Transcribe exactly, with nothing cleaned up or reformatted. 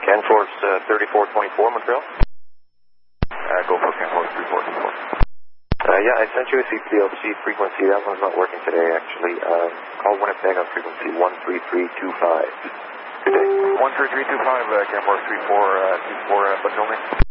Canforce uh, thirty-four twenty-four, Montreal. Uh, go for Canforce thirty-four twenty-four. Uh, yeah, I sent you a C P L C frequency. That one's not working today, actually. Uh, call Winnipeg on frequency one three three two five. Good day. one three three two five, uh, Canforce three four two four, uh, but tell me.